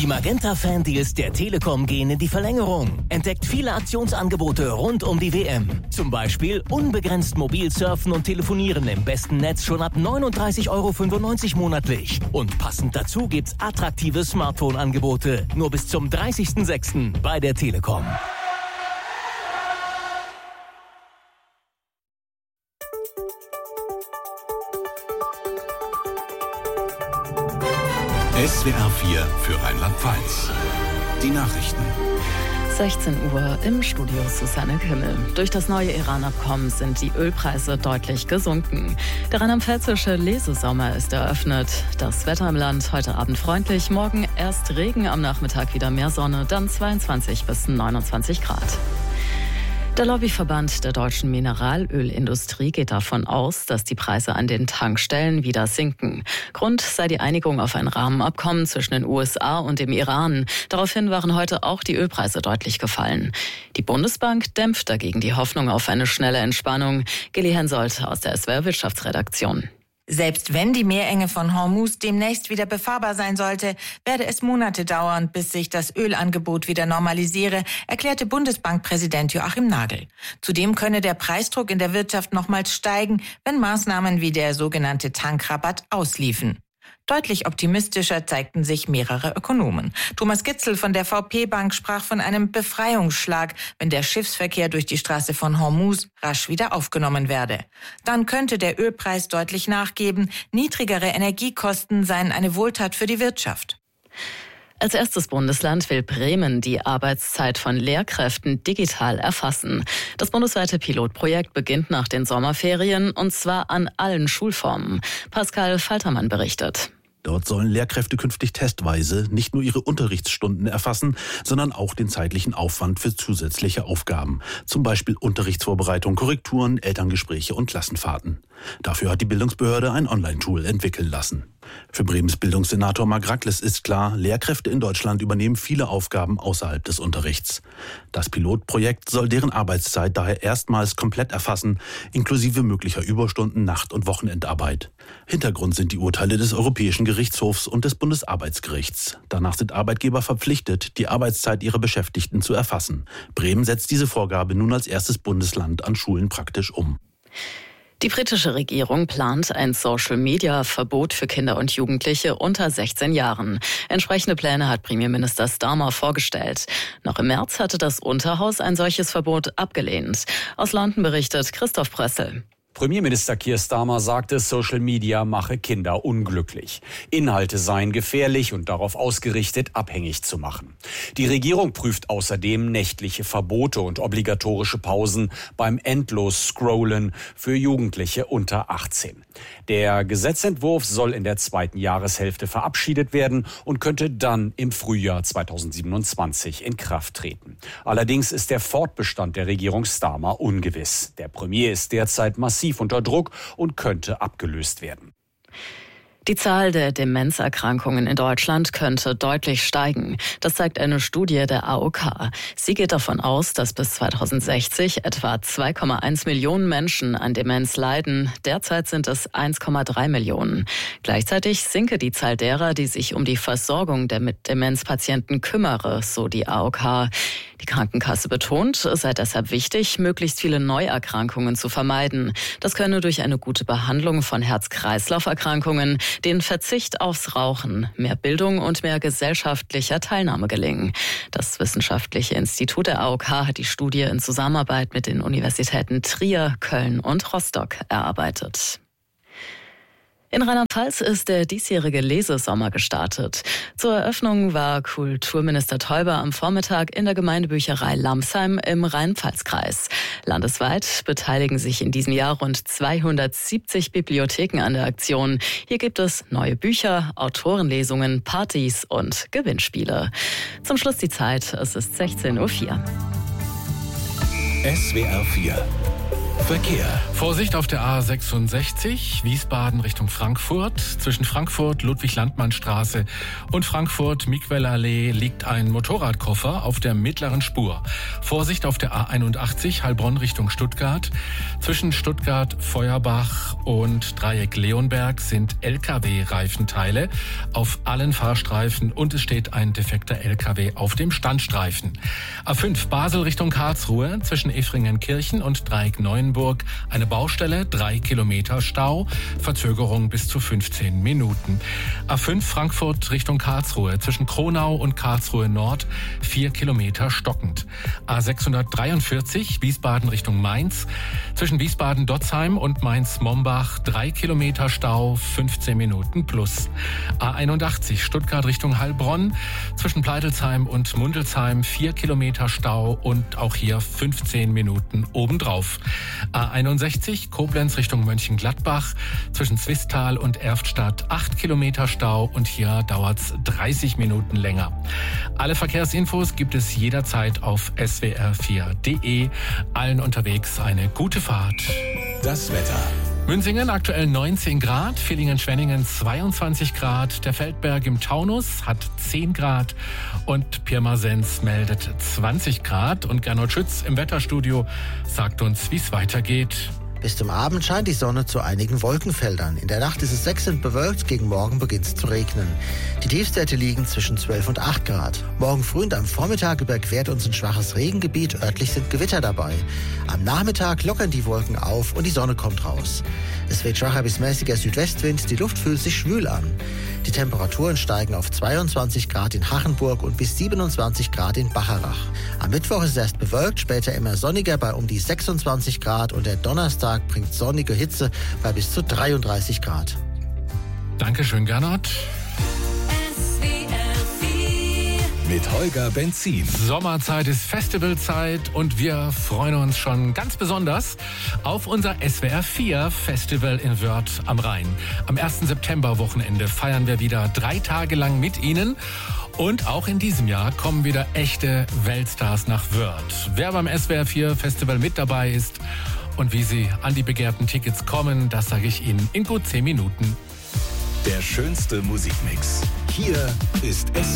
Die Magenta-Fan-Deals der Telekom gehen in die Verlängerung. Entdeckt viele Aktionsangebote rund um die WM. Zum Beispiel unbegrenzt mobil surfen und telefonieren im besten Netz schon ab 39,95 € monatlich. Und passend dazu gibt's attraktive Smartphone-Angebote. Nur bis zum 30.06. bei der Telekom. SWR 4 für Rheinland-Pfalz. Die Nachrichten. 16 Uhr im Studio Susanne Kimmel. Durch das neue Iran-Abkommen sind die Ölpreise deutlich gesunken. Der rheinland-pfälzische Lesesommer ist eröffnet. Das Wetter im Land heute Abend freundlich, morgen erst Regen, am Nachmittag wieder mehr Sonne, dann 22 bis 29 Grad. Der Lobbyverband der deutschen Mineralölindustrie geht davon aus, dass die Preise an den Tankstellen wieder sinken. Grund sei die Einigung auf ein Rahmenabkommen zwischen den USA und dem Iran. Daraufhin waren heute auch die Ölpreise deutlich gefallen. Die Bundesbank dämpft dagegen die Hoffnung auf eine schnelle Entspannung. Geli Hensoldt aus der SWR Wirtschaftsredaktion. Selbst wenn die Meerenge von Hormuz demnächst wieder befahrbar sein sollte, werde es Monate dauern, bis sich das Ölangebot wieder normalisiere, erklärte Bundesbankpräsident Joachim Nagel. Zudem könne der Preisdruck in der Wirtschaft nochmals steigen, wenn Maßnahmen wie der sogenannte Tankrabatt ausliefen. Deutlich optimistischer zeigten sich mehrere Ökonomen. Thomas Gitzel von der VP-Bank sprach von einem Befreiungsschlag, wenn der Schiffsverkehr durch die Straße von Hormuz rasch wieder aufgenommen werde. Dann könnte der Ölpreis deutlich nachgeben. Niedrigere Energiekosten seien eine Wohltat für die Wirtschaft. Als erstes Bundesland will Bremen die Arbeitszeit von Lehrkräften digital erfassen. Das bundesweite Pilotprojekt beginnt nach den Sommerferien und zwar an allen Schulformen. Pascal Faltermann berichtet. Dort sollen Lehrkräfte künftig testweise nicht nur ihre Unterrichtsstunden erfassen, sondern auch den zeitlichen Aufwand für zusätzliche Aufgaben. Zum Beispiel Unterrichtsvorbereitung, Korrekturen, Elterngespräche und Klassenfahrten. Dafür hat die Bildungsbehörde ein Online-Tool entwickeln lassen. Für Bremens Bildungssenator Marc Rackles ist klar, Lehrkräfte in Deutschland übernehmen viele Aufgaben außerhalb des Unterrichts. Das Pilotprojekt soll deren Arbeitszeit daher erstmals komplett erfassen, inklusive möglicher Überstunden, Nacht- und Wochenendarbeit. Hintergrund sind die Urteile des Europäischen Gerichtshofs und des Bundesarbeitsgerichts. Danach sind Arbeitgeber verpflichtet, die Arbeitszeit ihrer Beschäftigten zu erfassen. Bremen setzt diese Vorgabe nun als erstes Bundesland an Schulen praktisch um. Die britische Regierung plant ein Social-Media-Verbot für Kinder und Jugendliche unter 16 Jahren. Entsprechende Pläne hat Premierminister Starmer vorgestellt. Noch im März hatte das Unterhaus ein solches Verbot abgelehnt. Aus London berichtet Christoph Prössel. Premierminister Keir Starmer sagte, Social Media mache Kinder unglücklich. Inhalte seien gefährlich und darauf ausgerichtet, abhängig zu machen. Die Regierung prüft außerdem nächtliche Verbote und obligatorische Pausen beim Endlos-Scrollen für Jugendliche unter 18. Der Gesetzentwurf soll in der zweiten Jahreshälfte verabschiedet werden und könnte dann im Frühjahr 2027 in Kraft treten. Allerdings ist der Fortbestand der Regierung Starmer ungewiss. Der Premier ist derzeit massiv unter Druck und könnte abgelöst werden. Die Zahl der Demenzerkrankungen in Deutschland könnte deutlich steigen. Das zeigt eine Studie der AOK. Sie geht davon aus, dass bis 2060 etwa 2,1 Millionen Menschen an Demenz leiden. Derzeit sind es 1,3 Millionen. Gleichzeitig sinke die Zahl derer, die sich um die Versorgung der mit Demenzpatienten kümmere, so die AOK. Die Krankenkasse betont, es sei deshalb wichtig, möglichst viele Neuerkrankungen zu vermeiden. Das könne durch eine gute Behandlung von Herz-Kreislauf-Erkrankungen, den Verzicht aufs Rauchen, mehr Bildung und mehr gesellschaftlicher Teilnahme gelingen. Das Wissenschaftliche Institut der AOK hat die Studie in Zusammenarbeit mit den Universitäten Trier, Köln und Rostock erarbeitet. In Rheinland-Pfalz ist der diesjährige Lesesommer gestartet. Zur Eröffnung war Kulturminister Teuber am Vormittag in der Gemeindebücherei Lamsheim im Rhein-Pfalz-Kreis. Landesweit beteiligen sich in diesem Jahr rund 270 Bibliotheken an der Aktion. Hier gibt es neue Bücher, Autorenlesungen, Partys und Gewinnspiele. Zum Schluss die Zeit, es ist 16:04 Uhr. SWR 4 Verkehr. Vorsicht auf der A66, Wiesbaden Richtung Frankfurt. Zwischen Frankfurt, Ludwig-Landmann-Straße und Frankfurt-Miquel-Allee liegt ein Motorradkoffer auf der mittleren Spur. Vorsicht auf der A81, Heilbronn Richtung Stuttgart. Zwischen Stuttgart-Feuerbach und Dreieck Leonberg sind LKW-Reifenteile auf allen Fahrstreifen und es steht ein defekter LKW auf dem Standstreifen. A5 Basel Richtung Karlsruhe, zwischen Effringenkirchen und Dreieck Neuenburg eine Baustelle, 3 Kilometer Stau, Verzögerung bis zu 15 Minuten. A5 Frankfurt Richtung Karlsruhe, zwischen Kronau und Karlsruhe Nord, 4 Kilometer stockend. A643 Wiesbaden Richtung Mainz, zwischen Wiesbaden-Dotzheim und Mainz-Mombach, 3 Kilometer Stau, 15 Minuten plus. A81 Stuttgart Richtung Heilbronn, zwischen Pleitelsheim und Mundelsheim, 4 Kilometer Stau und auch hier 15 Minuten obendrauf. A61 Koblenz Richtung Mönchengladbach, zwischen Zwistal und Erftstadt 8 Kilometer Stau und hier dauert's 30 Minuten länger. Alle Verkehrsinfos gibt es jederzeit auf swr4.de. Allen unterwegs eine gute Fahrt. Das Wetter. Münzingen aktuell 19 Grad, Villingen-Schwenningen 22 Grad, der Feldberg im Taunus hat 10 Grad und Pirmasens meldet 20 Grad. Und Gernot Schütz im Wetterstudio sagt uns, wie es weitergeht. Bis zum Abend scheint die Sonne zu einigen Wolkenfeldern. In der Nacht ist es wechselnd bewölkt, gegen Morgen beginnt es zu regnen. Die Tiefstwerte liegen zwischen 12 und 8 Grad. Morgen früh und am Vormittag überquert uns ein schwaches Regengebiet, örtlich sind Gewitter dabei. Am Nachmittag lockern die Wolken auf und die Sonne kommt raus. Es weht schwacher bis mäßiger Südwestwind, die Luft fühlt sich schwül an. Die Temperaturen steigen auf 22 Grad in Hachenburg und bis 27 Grad in Bacharach. Am Mittwoch ist es erst bewölkt, später immer sonniger bei um die 26 Grad und der Donnerstag bringt sonnige Hitze bei bis zu 33 Grad. Dankeschön, Gernot. Mit Holger Benzin. Sommerzeit ist Festivalzeit und wir freuen uns schon ganz besonders auf unser SWR4 Festival in Wörth am Rhein. Am 1. September-Wochenende feiern wir wieder 3 Tage lang mit Ihnen. Und auch in diesem Jahr kommen wieder echte Weltstars nach Wörth. Wer beim SWR4 Festival mit dabei ist und wie Sie an die begehrten Tickets kommen, das sage ich Ihnen in gut 10 Minuten. Der schönste Musikmix. Hier ist